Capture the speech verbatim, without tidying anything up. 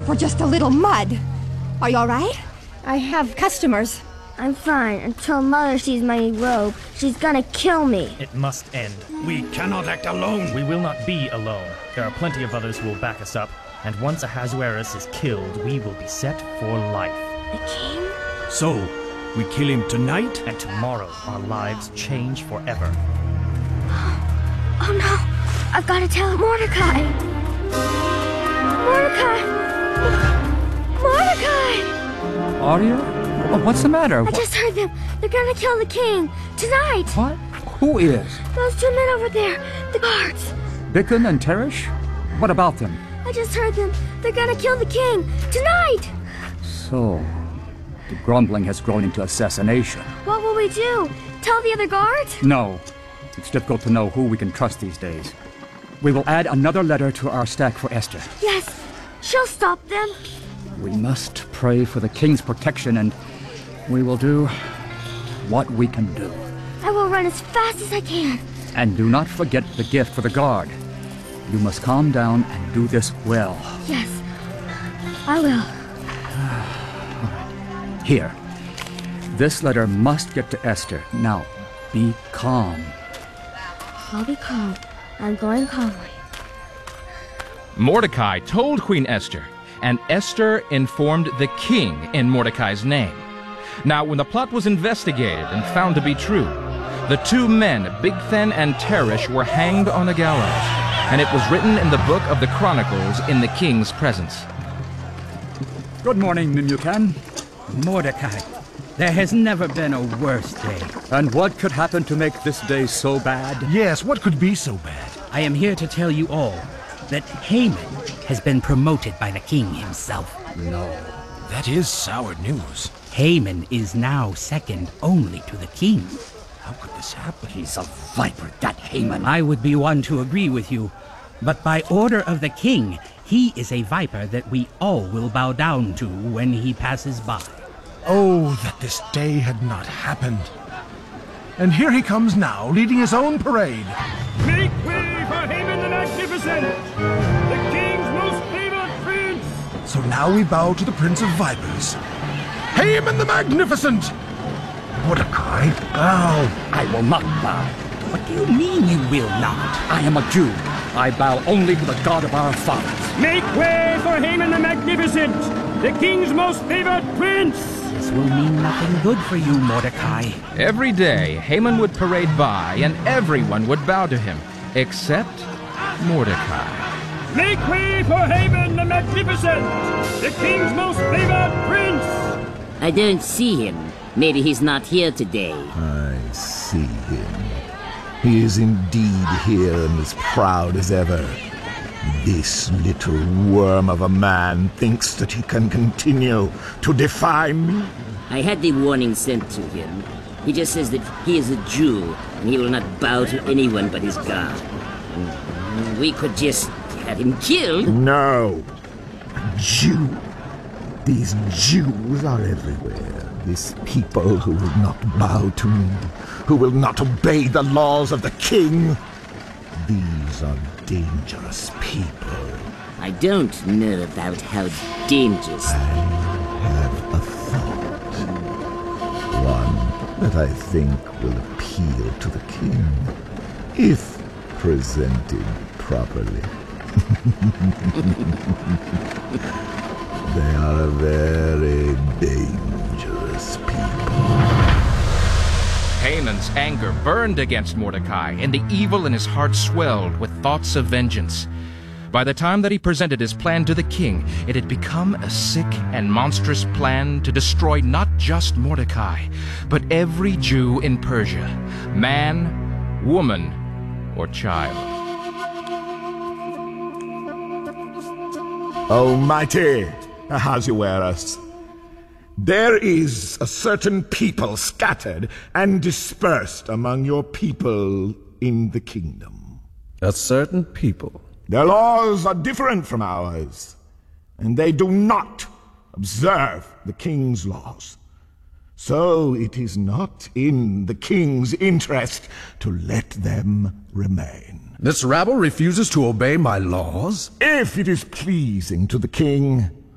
for just a little mud. Are you alright? I have customers. I'm fine until Mother sees my new robe. She's gonna kill me. It must end. We cannot act alone. We will not be alone. There are plenty of others who will back us up, and once Ahasuerus is killed, we will be set for life. The king? So, we kill him tonight? And tomorrow, our lives change forever. Oh no! I've got to tell Mordecai! Mordecai! Mordecai! Arya? Oh, what's the matter? I just heard them. They're gonna kill the king. Tonight! What? Who is? Those two men over there. The guards. Biccan and Teresh? What about them? I just heard them. They're gonna kill the king. Tonight! So, the grumbling has grown into assassination. What will we do? Tell the other guards? No. It's difficult to know who we can trust these days. We will add another letter to our stack for Esther. Yes. She'll stop them. We must pray for the king's protection, and we will do what we can do. I will run as fast as I can. And do not forget the gift for the guard. You must calm down and do this well. Yes, I will. All right. Here. This letter must get to Esther. Now, be calm. I'll be calm. I'm going calmly. Mordecai told Queen Esther, and Esther informed the king in Mordecai's name. Now, when the plot was investigated and found to be true, the two men, Bigthan and Teresh, were hanged on a gallows, and it was written in the book of the Chronicles in the king's presence. Good morning, Memucan. Mordecai, there has never been a worse day. And what could happen to make this day so bad? Yes, what could be so bad? I am here to tell you all that Haman has been promoted by the king himself. No. That is sour news. Haman is now second only to the king. How could this happen? He's a viper, that Haman. I would be one to agree with you, but by order of the king, he is a viper that we all will bow down to when he passes by. Oh, that this day had not happened. And here he comes now, leading his own parade. Make way for Haman the Magnificent, the king's most favored prince! So now we bow to the Prince of Vipers. Haman the Magnificent! Mordecai, bow. I will not bow. What do you mean you will not? I am a Jew. I bow only to the God of our fathers. Make way for Haman the Magnificent, the king's most favored prince! This will mean nothing good for you, Mordecai. Every day, Haman would parade by, and everyone would bow to him, except Mordecai. Make way for Haman the Magnificent, the king's most favored prince! I don't see him. Maybe he's not here today. I see him. He is indeed here and as proud as ever. This little worm of a man thinks that he can continue to defy me. I had the warning sent to him. He just says that he is a Jew, and he will not bow to anyone but his God. We could just have him killed. No. A Jew. These Jews are everywhere. This people who will not bow to me, who will not obey the laws of the king. These are dangerous people. I don't know about how dangerous. I have a thought. One that I think will appeal to the king, if presented properly. They are a very dangerous people. Haman's anger burned against Mordecai, and the evil in his heart swelled with thoughts of vengeance. By the time that he presented his plan to the king, it had become a sick and monstrous plan to destroy not just Mordecai, but every Jew in Persia, man, woman, or child. Almighty Ahasuerus, there is a certain people scattered and dispersed among your people in the kingdom. A certain people? Their laws are different from ours, and they do not observe the king's laws. So it is not in the king's interest to let them remain. This rabble refuses to obey my laws? If it is pleasing to the king,